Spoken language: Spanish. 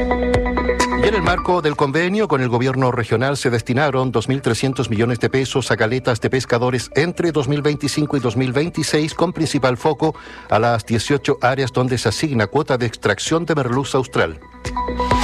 Y en el marco del convenio con el gobierno regional se destinaron 2.300 millones de pesos a caletas de pescadores entre 2025 y 2026, con principal foco a las 18 áreas donde se asigna cuota de extracción de merluza austral.